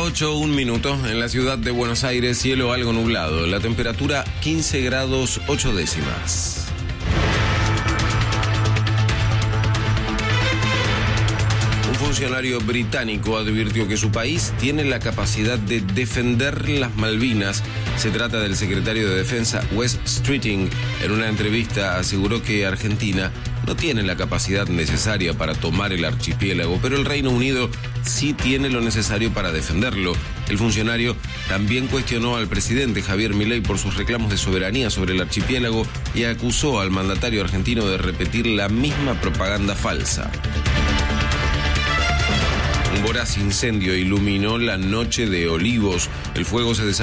8:01 en la ciudad de Buenos Aires, cielo algo nublado, la temperatura 15 grados 8 décimas. Un funcionario británico advirtió que su país tiene la capacidad de defender las Malvinas. Se trata del secretario de Defensa Wes Streeting. En una entrevista aseguró que Argentina no tiene la capacidad necesaria para tomar el archipiélago, pero el Reino Unido sí tiene lo necesario para defenderlo. El funcionario también cuestionó al presidente Javier Milei por sus reclamos de soberanía sobre el archipiélago y acusó al mandatario argentino de repetir la misma propaganda falsa. Un voraz incendio iluminó la noche de Olivos. El fuego se desarrolló